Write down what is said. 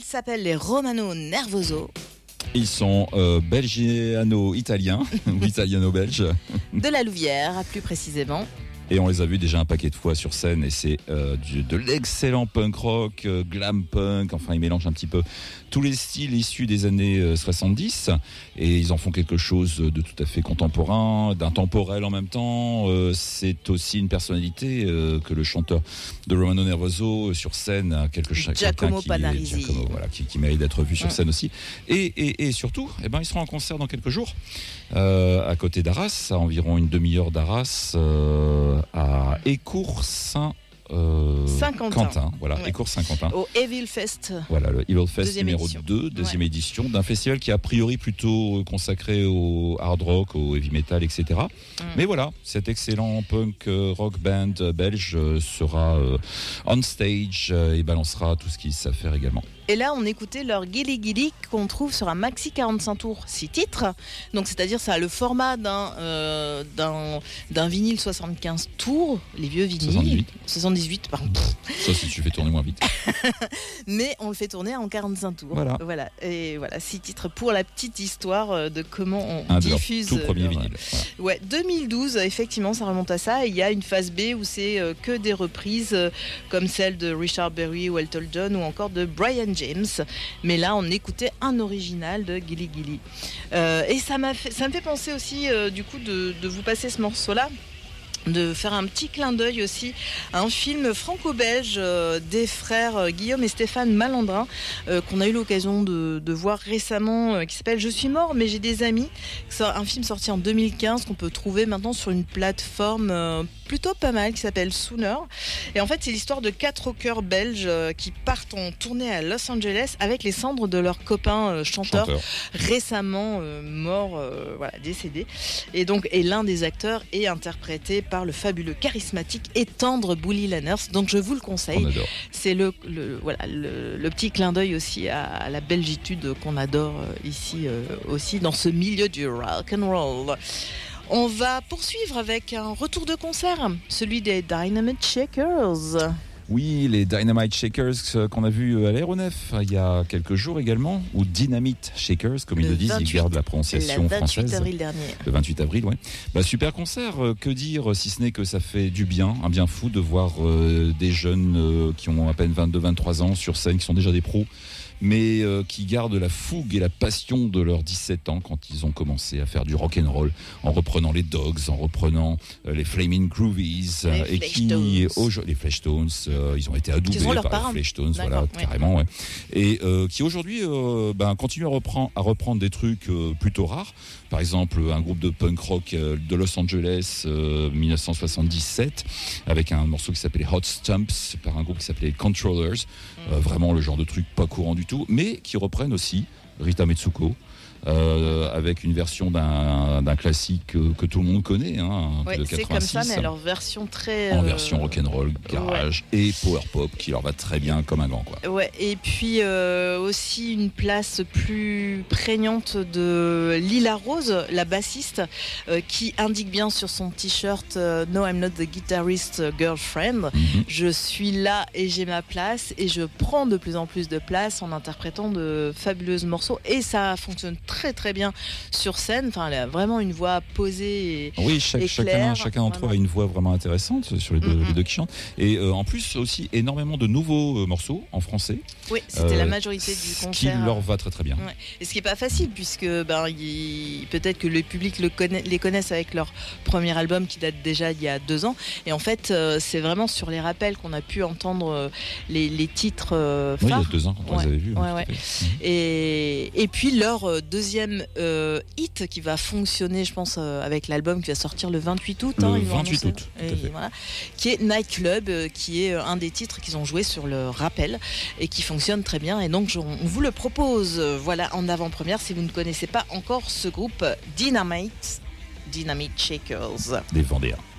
s'appellent les Romano Nervoso. Ils sont belgiano-italiens, ou italiano-belges. De la Louvière, plus précisément. Et on les a vus déjà un paquet de fois sur scène et c'est de l'excellent punk rock, glam punk, enfin ils mélangent un petit peu tous les styles issus des années 70 et ils en font quelque chose de tout à fait contemporain, d'intemporel en même temps. C'est aussi une personnalité que le chanteur de Romano Nervoso sur scène a Giacomo Panarisi, qui mérite d'être vu sur scène aussi. Et surtout, ils seront en concert dans quelques jours à côté d'Arras, à environ une demi-heure d'Arras. À Écourt Saint-Quentin. Voilà, ouais. Écourt Saint-Quentin. Au Evil Fest. Voilà, le Evil Fest deuxième numéro édition. 2, deuxième édition, d'un festival qui est a priori plutôt consacré au hard rock, au heavy metal, etc. Mais voilà, cet excellent punk rock band belge sera on stage et balancera tout ce qu'ils savent faire également. Et là, on écoutait leur Gilly Gilly qu'on trouve sur un maxi 45 tours, 6 titres. Donc, c'est-à-dire, ça a le format d'un vinyle 75 tours, les vieux vinyles. 78, pardon. Ça, si tu fais tourner moins vite. Mais on le fait tourner en 45 tours. Voilà. Et voilà, 6 titres pour la petite histoire de comment on diffuse. Tout premier vinyle. Voilà. Ouais, 2012, effectivement, ça remonte à ça. Et il y a une phase B où c'est que des reprises comme celle de Richard Berry ou Elton John ou encore de Brian James, mais là on écoutait un original de Gilly Gilly et ça me fait penser aussi du coup de vous passer ce morceau là, de faire un petit clin d'œil aussi à un film franco-belge des frères Guillaume et Stéphane Malandrin qu'on a eu l'occasion de voir récemment, qui s'appelle Je suis mort mais j'ai des amis. C'est un film sorti en 2015 qu'on peut trouver maintenant sur une plateforme plutôt pas mal qui s'appelle Sooner. Et en fait, c'est l'histoire de 4 rockers belges qui partent en tournée à Los Angeles avec les cendres de leurs copains chanteurs récemment morts, décédés. Et l'un des acteurs est interprété par le fabuleux, charismatique et tendre Bully Lanners. Donc je vous le conseille. C'est le petit clin d'œil aussi à la belgitude qu'on adore ici aussi dans ce milieu du rock and roll. On va poursuivre avec un retour de concert, celui des Dynamite Shakers. Oui, les Dynamite Shakers qu'on a vus à l'Aéronef il y a quelques jours également, ou Dynamite Shakers, comme ils le disent, ils gardent la prononciation française. Le 28 avril dernier. Le 28 avril, oui. Super concert, que dire, si ce n'est que ça fait du bien, un bien fou de voir des jeunes qui ont à peine 22-23 ans sur scène, qui sont déjà des pros, mais qui gardent la fougue et la passion de leurs 17 ans quand ils ont commencé à faire du rock'n'roll, en reprenant les Dogs, en reprenant les Flaming Groovies, les Fleshtones, ils ont été adoubés par les Fleshtones, carrément, et qui aujourd'hui continuent à reprendre des trucs plutôt rares. Par exemple, un groupe de punk rock de Los Angeles 1977 avec un morceau qui s'appelait Hot Stumps par un groupe qui s'appelait Controllers, vraiment le genre de truc pas courant du tout, mais qui reprennent aussi Rita Mitsuko avec une version d'un classique que tout le monde connaît, de 86. C'est comme ça, mais alors version très en version rock'n'roll, garage et power pop qui leur va très bien comme un gant, quoi. Ouais, et puis aussi une place plus prégnante de Lila Rose, la bassiste, qui indique bien sur son t-shirt No, I'm not the guitarist girlfriend. Je suis là et j'ai ma place et je prends de plus en plus de place en interprétant de fabuleux morceaux et ça fonctionne très très bien sur scène. Enfin, elle a vraiment une voix posée et claire. Chacun d'entre eux a une voix vraiment intéressante sur les deux qui chantent. Et en plus aussi énormément de nouveaux morceaux en français. Oui, c'était la majorité du concert. Qui leur va très très bien. Ouais. Et ce qui n'est pas facile puisque peut-être que le public les connaissent avec leur premier album qui date déjà il y a 2 ans. Et en fait, c'est vraiment sur les rappels qu'on a pu entendre les titres phares. Oui, il y a 2 ans quand on les avait vus. Et puis leur deuxième hit qui va fonctionner, je pense, avec l'album qui va sortir le 28 août. Le 28 août, tout à fait. Voilà, qui est Nightclub, qui est un des titres qu'ils ont joué sur le rappel et qui fonctionne très bien. Et donc, on vous le propose en avant-première si vous ne connaissez pas encore ce groupe Dynamite Shakers. Des Vendéens.